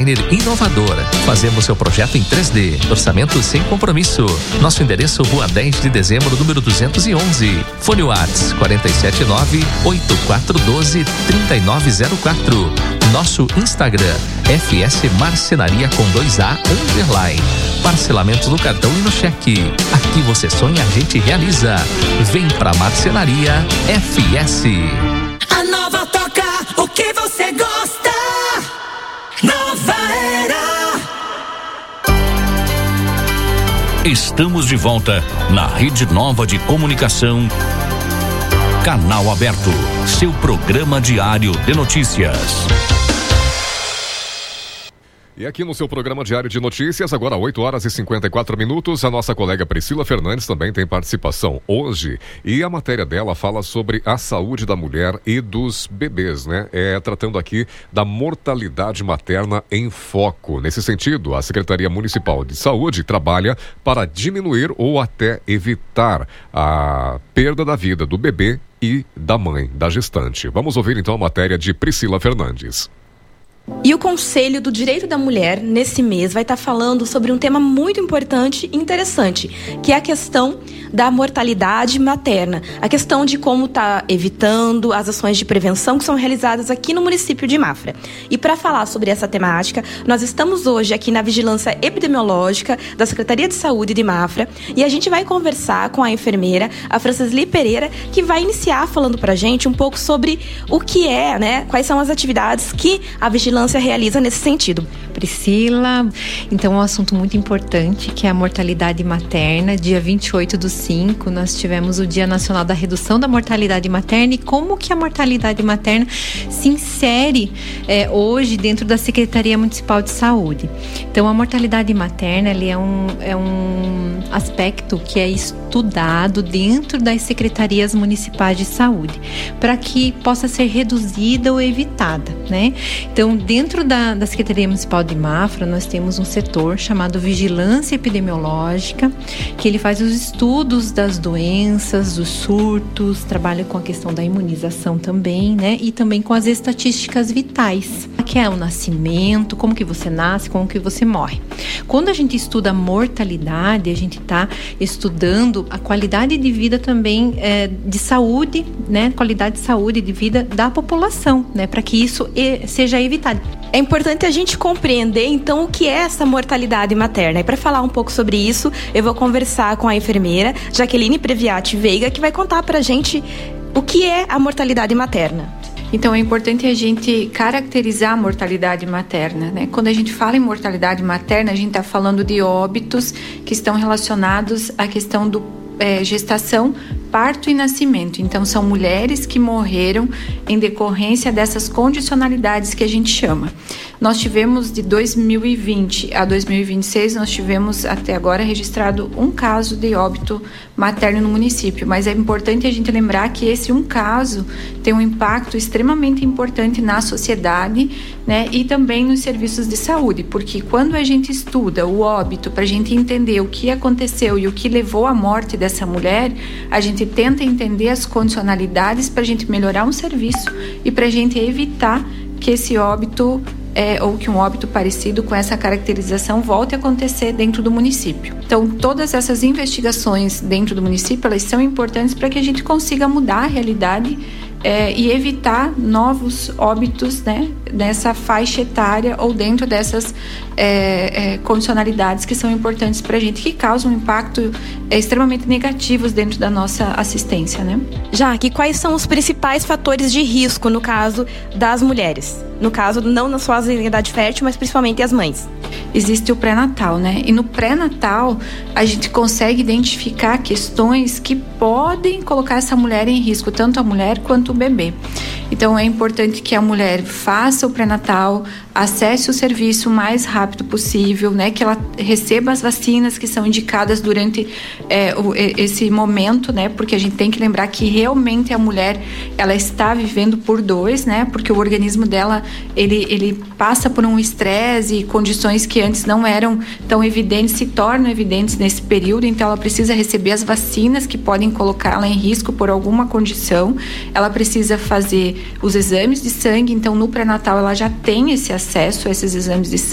designer inovador. Fazemos seu projeto em 3D, orçamento sem compromisso. Nosso endereço, Rua 10 de Dezembro, número 211. Fone Whats 479-8412-3904. Nosso Instagram, FS Marcenaria com 2A _. Parcelamentos no cartão e no cheque. Aqui você sonha, a gente realiza. Vem pra Marcenaria FS. A Nova toca o que você gosta. Nova Era. Estamos de volta na Rede Nova de Comunicação. Canal Aberto, seu programa diário de notícias. E aqui no seu programa diário de notícias, agora 8h54, a nossa colega Priscila Fernandes também tem participação hoje. E a matéria dela fala sobre a saúde da mulher e dos bebês, né? Tratando aqui da mortalidade materna em foco. Nesse sentido, a Secretaria Municipal de Saúde trabalha para diminuir ou até evitar a perda da vida do bebê e da mãe, da gestante. Vamos ouvir então a matéria de Priscila Fernandes. E o Conselho do Direito da Mulher, nesse mês, vai estar falando sobre um tema muito importante e interessante, que é a questão da mortalidade materna, a questão de como está evitando as ações de prevenção que são realizadas aqui no município de Mafra. E para falar sobre essa temática, nós estamos hoje aqui na Vigilância Epidemiológica da Secretaria de Saúde de Mafra e a gente vai conversar com a enfermeira, a Francesli Pereira, que vai iniciar falando para a gente um pouco sobre o que é, né, quais são as atividades que a vigilância realiza nesse sentido. Priscila, então é um assunto muito importante, que é a mortalidade materna. Dia 28/5, nós tivemos o Dia Nacional da Redução da Mortalidade Materna e como que a mortalidade materna se insere hoje dentro da Secretaria Municipal de Saúde. Então, a mortalidade materna é um aspecto que é estudado dentro das secretarias municipais de saúde, para que possa ser reduzida ou evitada, né? Então, dentro da Secretaria Municipal de Mafra, nós temos um setor chamado Vigilância Epidemiológica, que ele faz os estudos das doenças, dos surtos, trabalha com a questão da imunização também, né? E também com as estatísticas vitais, que é o nascimento, como que você nasce, como que você morre. Quando a gente estuda a mortalidade, a gente está estudando a qualidade de vida também de saúde, né? Qualidade de saúde de vida da população, né? Para que isso seja evitado. É importante a gente compreender, então, o que é essa mortalidade materna. E para falar um pouco sobre isso, eu vou conversar com a enfermeira Jaqueline Previati Veiga, que vai contar para a gente o que é a mortalidade materna. Então, é importante a gente caracterizar a mortalidade materna, né? Quando a gente fala em mortalidade materna, a gente está falando de óbitos que estão relacionados à questão do gestação, parto e nascimento. Então, são mulheres que morreram em decorrência dessas condicionalidades que a gente chama. Nós tivemos de 2020 a 2026, nós tivemos até agora registrado um caso de óbito materno no município, mas é importante a gente lembrar que esse um caso tem um impacto extremamente importante na sociedade, né, e também nos serviços de saúde, porque quando a gente estuda o óbito para a gente entender o que aconteceu e o que levou à morte dessa mulher, a gente tenta entender as condicionalidades para a gente melhorar um serviço e para a gente evitar que esse óbito ou que um óbito parecido com essa caracterização volte a acontecer dentro do município. Então, todas essas investigações dentro do município, elas são importantes para que a gente consiga mudar a realidade e evitar novos óbitos, né, nessa faixa etária ou dentro dessas condicionalidades que são importantes para a gente, que causam um impacto extremamente negativos dentro da nossa assistência, né? Jaque, quais são os principais fatores de risco no caso das mulheres? No caso, não na sua idade fértil, mas principalmente as mães. Existe o pré-natal, né? E no pré-natal, a gente consegue identificar questões que podem colocar essa mulher em risco, tanto a mulher quanto o bebê. Então, é importante que a mulher faça o pré-natal, acesse o serviço o mais rápido possível, né? Que ela receba as vacinas que são indicadas durante esse momento, né? Porque a gente tem que lembrar que realmente a mulher, ela está vivendo por dois, né? Porque o organismo dela, ele passa por um estresse e condições que antes não eram tão evidentes, se tornam evidentes nesse período. Então, ela precisa receber as vacinas que podem colocá-la em risco por alguma condição. Ela precisa fazer os exames de sangue. Então, no pré-natal, ela já tem esse acesso a esses exames de